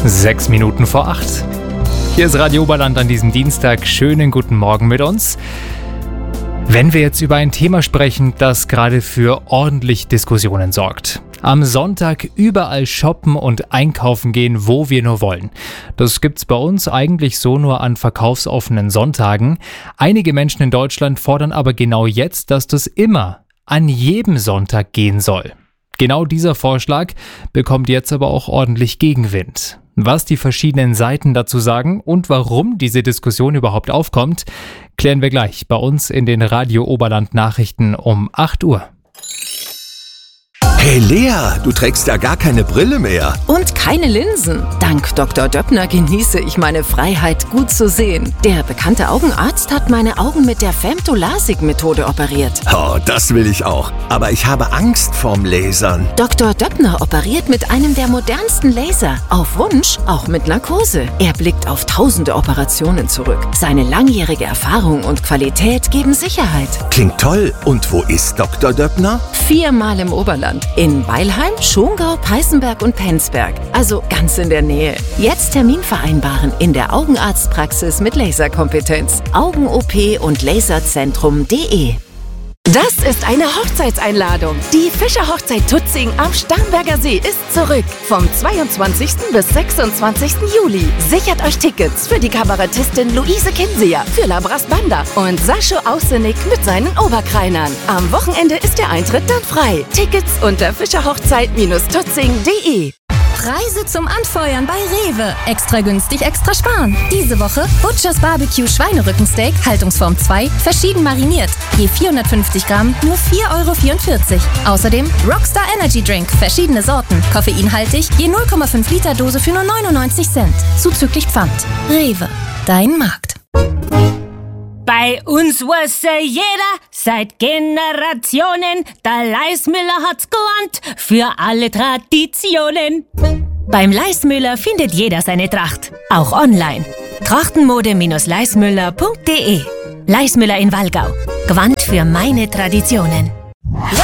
6 Minuten vor 8. Hier ist Radio Oberland an diesem Dienstag. Schönen guten Morgen mit uns. Wenn wir jetzt über ein Thema sprechen, das gerade für ordentlich Diskussionen sorgt. Am Sonntag überall shoppen und einkaufen gehen, wo wir nur wollen. Das gibt's bei uns eigentlich so nur an verkaufsoffenen Sonntagen. Einige Menschen in Deutschland fordern aber genau jetzt, dass das immer an jedem Sonntag gehen soll. Genau dieser Vorschlag bekommt jetzt aber auch ordentlich Gegenwind. Was die verschiedenen Seiten dazu sagen und warum diese Diskussion überhaupt aufkommt, klären wir gleich bei uns in den Radio Oberland Nachrichten um 8 Uhr. Hey Lea, du trägst ja gar keine Brille mehr. Und keine Linsen. Dank Dr. Döppner genieße ich meine Freiheit, gut zu sehen. Der bekannte Augenarzt hat meine Augen mit der Femto-LASIK-Methode operiert. Oh, das will ich auch. Aber ich habe Angst vorm Lasern. Dr. Döppner operiert mit einem der modernsten Laser. Auf Wunsch, auch mit Narkose. Er blickt auf tausende Operationen zurück. Seine langjährige Erfahrung und Qualität geben Sicherheit. Klingt toll. Und wo ist Dr. Döppner? 4-mal im Oberland. In Weilheim, Schongau, Peißenberg und Penzberg. Also ganz in der Nähe. Jetzt Termin vereinbaren in der Augenarztpraxis mit Laserkompetenz. Augen-OP und Laserzentrum.de. Das ist eine Hochzeitseinladung. Die Fischer-Hochzeit Tutzing am Starnberger See ist zurück. Vom 22. bis 26. Juli. Sichert euch Tickets für die Kabarettistin Luise Kinseer, für Labras Banda und Sascho Ausenig mit seinen Oberkreinern. Am Wochenende ist der Eintritt dann frei. Tickets unter fischerhochzeit-tutzing.de. Preise zum Anfeuern bei Rewe. Extra günstig, extra sparen. Diese Woche Butchers Barbecue Schweinerückensteak, Haltungsform 2, verschieden mariniert. Je 450 Gramm, nur 4,44 €. Außerdem Rockstar Energy Drink, verschiedene Sorten, koffeinhaltig, je 0,5 Liter Dose für nur 99 Cent. Zuzüglich Pfand. Rewe, dein Markt. Bei uns wusste jeder seit Generationen, der Leismüller hat's gelernt für alle Traditionen. Beim Leismüller findet jeder seine Tracht, auch online. Trachtenmode-leismüller.de. Leismüller in Wallgau. Gewandt für meine Traditionen.